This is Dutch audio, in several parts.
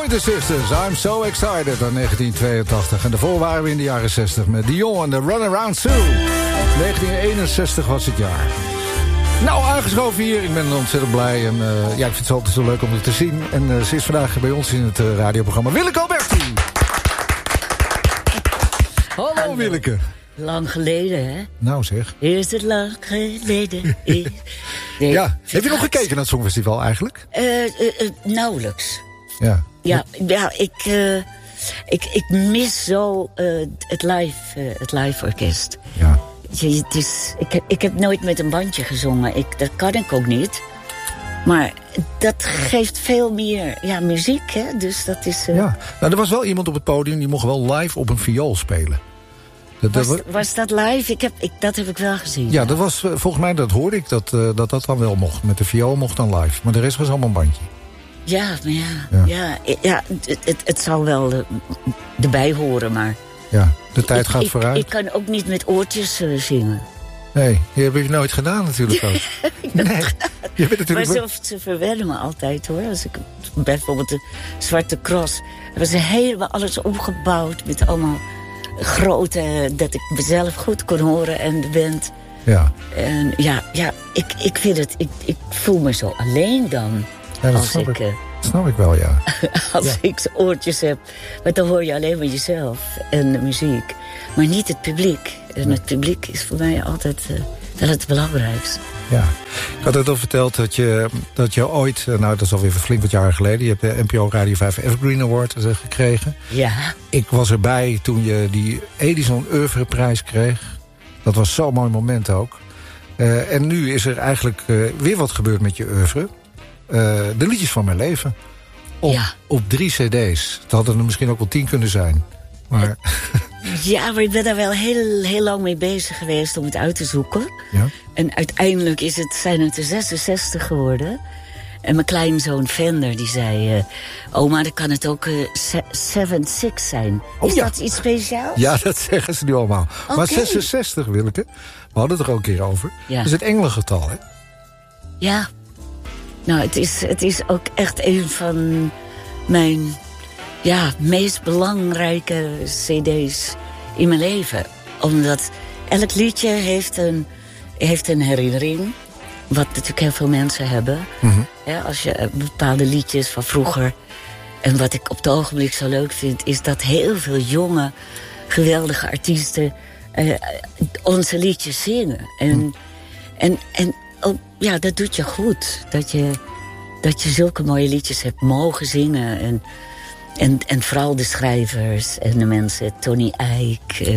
Pointer Sisters, I'm So Excited, uit 1982. En daarvoor waren we in de jaren 60 met Dion en de Runaround Sue. 1961 was het jaar. Nou, aangeschoven hier. Ik ben ontzettend blij. En ik vind het altijd zo leuk om het te zien. En ze is vandaag bij ons in het radioprogramma Willeke Alberti. Hallo Willeke. Lang geleden, hè? Nou zeg. Is het lang geleden? Nee, ja, heb je nog gekeken naar het Songfestival eigenlijk? Nauwelijks. Ja. Ja, ik mis zo het live orkest. Ja. Ik heb nooit met een bandje gezongen. Dat kan ik ook niet. Maar dat geeft veel meer muziek, hè? Dus dat is... Ja, nou, er was wel iemand op het podium die mocht wel live op een viool spelen. Was dat live? Dat heb ik wel gezien. Ja, dat was, volgens mij, dat hoorde ik, dat dan wel mocht. Met de viool mocht dan live. Maar de rest was allemaal een bandje. Ja, het zal wel erbij horen, maar... Ja, de tijd gaat vooruit. Ik kan ook niet met oortjes zingen. Nee, dat heb je nooit gedaan natuurlijk ook. Nee, je bent natuurlijk... Maar ze verwennen me altijd, hoor. Als ik bijvoorbeeld de Zwarte Cross... hebben ze helemaal alles omgebouwd met allemaal grote... dat ik mezelf goed kon horen en de band. Ja. En ik vind het... Ik voel me zo alleen dan. Ja, dat snap ik wel, ja. Als ik oortjes heb. Maar dan hoor je alleen maar jezelf en de muziek. Maar niet het publiek. En het publiek is voor mij altijd wel het belangrijkste. Ja. Ik had het al verteld dat je ooit... Nou, dat is alweer flink wat jaren geleden... je hebt de NPO Radio 5 Evergreen Award gekregen. Ja. Ik was erbij toen je die Edison Oeuvreprijs kreeg. Dat was zo'n mooi moment ook. En nu is er eigenlijk weer wat gebeurd met je oeuvre. De liedjes van mijn leven. Op 3 cd's. Het hadden er misschien ook wel 10 kunnen zijn. Maar... Ja, maar ik ben daar wel heel lang mee bezig geweest om het uit te zoeken. Ja. En uiteindelijk zijn het er 66 geworden. En mijn kleinzoon Vender die zei... oma, dan kan het ook 76 zijn. Is dat iets speciaals? Ja, dat zeggen ze nu allemaal. Okay. Maar 66, Willeke, we hadden het er ook een keer over. Ja. Dat is het engelengetal, hè? Ja. Nou, het is ook echt een van mijn meest belangrijke cd's in mijn leven. Omdat elk liedje heeft een herinnering. Wat natuurlijk heel veel mensen hebben. Mm-hmm. Ja, als je bepaalde liedjes van vroeger... En wat ik op het ogenblik zo leuk vind... is dat heel veel jonge, geweldige artiesten... onze liedjes zingen. En ook, dat doet je goed. Dat je zulke mooie liedjes hebt mogen zingen. En vooral de schrijvers en de mensen. Tony Eijk.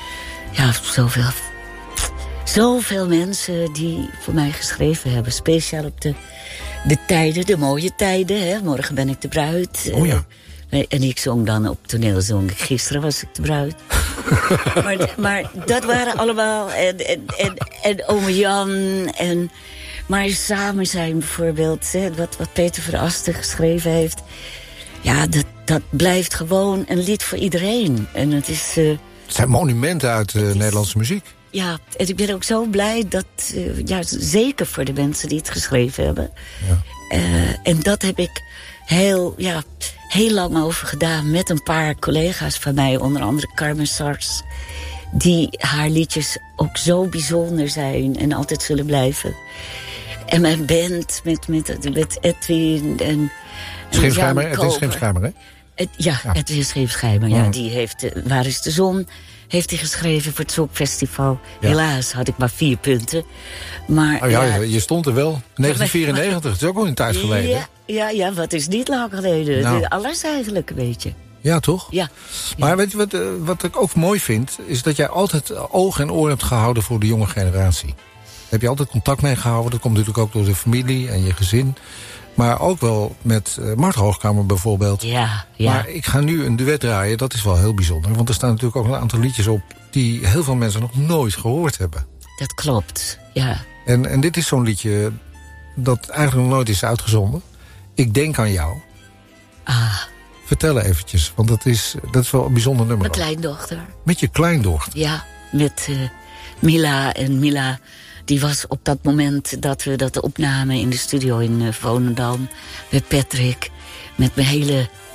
Zoveel mensen die voor mij geschreven hebben. Speciaal op de tijden, de mooie tijden. Hè. Morgen ben ik de bruid. Oh ja. En ik zong dan op toneel. Gisteren was ik de bruid. maar dat waren allemaal... En ome Jan en... Maar samen zijn bijvoorbeeld, wat Peter Verasten geschreven heeft... Ja, dat blijft gewoon een lied voor iedereen. En het is... Het zijn monumenten uit de Nederlandse muziek. Ja, en ik ben ook zo blij dat... zeker voor de mensen die het geschreven hebben. Ja. En dat heb ik heel lang over gedaan... met een paar collega's van mij, onder andere Carmen Sars... die haar liedjes ook zo bijzonder zijn en altijd zullen blijven... En mijn band met Edwin en Scheemschijmer, het is Scheemschijmer, hè? Edwin Scheemschijmer, ja. Die heeft Waar is de Zon heeft hij geschreven voor het Songfestival. Ja. Helaas had ik maar 4 punten. Maar, je stond er wel. 1994, dat is ook al een tijd geleden. Ja, wat is niet lang geleden. Nou. Alles eigenlijk een beetje. Ja, toch? Ja. Maar weet je wat ik ook mooi vind... is dat jij altijd oog en oor hebt gehouden voor de jonge generatie. Daar heb je altijd contact mee gehouden. Dat komt natuurlijk ook door de familie en je gezin. Maar ook wel met Mart Hoogkamer bijvoorbeeld. Ja. Maar ik ga nu een duet draaien, dat is wel heel bijzonder. Want er staan natuurlijk ook een aantal liedjes op... die heel veel mensen nog nooit gehoord hebben. Dat klopt, ja. En dit is zo'n liedje dat eigenlijk nog nooit is uitgezonden. Ik denk aan jou. Vertel eventjes, want dat is wel een bijzonder nummer. Mijn kleindochter. Met je kleindochter? Ja, met Mila. En Mila, die was op dat moment dat we dat opnamen in de studio in Volendam. Met Patrick, met mijn hele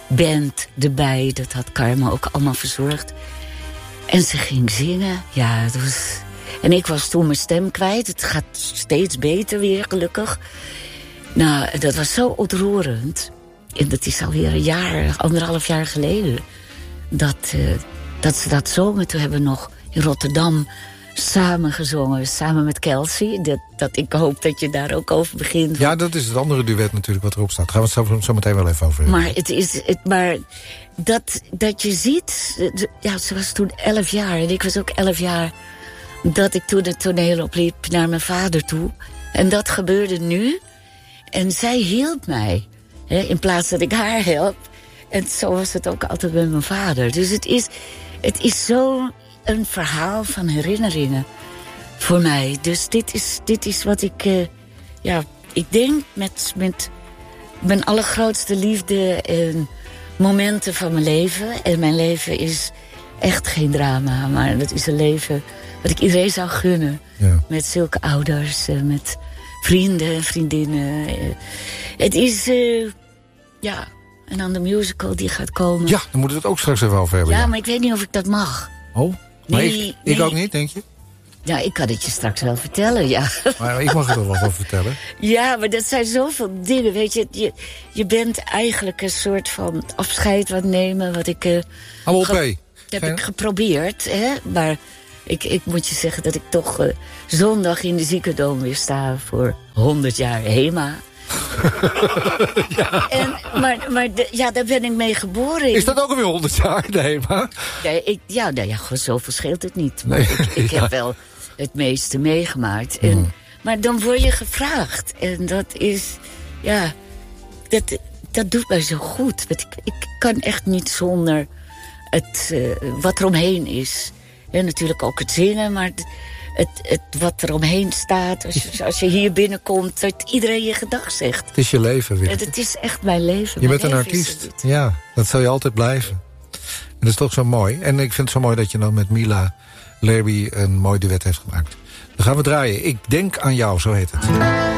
band erbij. Dat had Karma ook allemaal verzorgd. En ze ging zingen. Ja, het was... En ik was toen mijn stem kwijt. Het gaat steeds beter weer, gelukkig. Nou, dat was zo ontroerend. En dat is alweer 1,5 jaar geleden. Dat ze dat zongen. Toen hebben we nog in Rotterdam samen gezongen. Samen met Kelsey. Dat ik hoop dat je daar ook over begint. Ja, dat is het andere duet natuurlijk wat erop staat. Daar gaan we het zo meteen wel even over hebben. Maar dat je ziet... Ja, ze was toen 11 jaar. En ik was ook 11 jaar... dat ik toen het toneel opliep naar mijn vader toe. En dat gebeurde nu. En zij hielp mij. In plaats dat ik haar help. En zo was het ook altijd met mijn vader. Dus het is zo een verhaal van herinneringen voor mij. Dus dit is wat ik... ik denk met mijn allergrootste liefde en momenten van mijn leven. En mijn leven is echt geen drama. Maar dat is een leven wat ik iedereen zou gunnen. Ja. Met zulke ouders, met vrienden en vriendinnen. Het is... En dan de musical die gaat komen. Ja, dan moeten we het ook straks even over hebben. Ja, maar ik weet niet of ik dat mag. Oh, maar ik ook niet, denk je? Ja, ik kan het je straks wel vertellen, ja. Maar ik mag het er wel over vertellen. Ja, maar dat zijn zoveel dingen, weet je. Je bent eigenlijk een soort van afscheid wat nemen, wat ik... heb ik geprobeerd, hè. Maar ik moet je zeggen dat ik toch zondag in de Ziekendoom weer sta voor 100 jaar HEMA. Ja. Daar ben ik mee geboren. Is dat ook alweer 100 jaar, de HEMA? Zo verschilt het niet. Maar ik heb wel het meeste meegemaakt. Maar dan word je gevraagd. En dat is, dat doet mij zo goed. Want ik kan echt niet zonder het wat er omheen is. En natuurlijk ook het zingen, maar... Het wat er omheen staat, als je hier binnenkomt... dat iedereen je gedag zegt. Het is je leven weer. Het is echt mijn leven. Je bent een artiest. Ja, dat zal je altijd blijven. En dat is toch zo mooi. En ik vind het zo mooi dat je dan met Mila Lerby een mooi duet heeft gemaakt. Dan gaan we draaien. Ik denk aan jou, zo heet het.